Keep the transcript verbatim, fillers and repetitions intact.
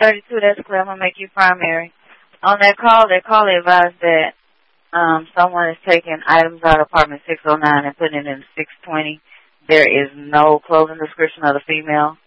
thirty-two, that's clear. I'm going to make you primary. On that call, that caller advised that um, someone is taking items out of apartment six oh nine and putting it in six twenty. There is no clothing description of the female.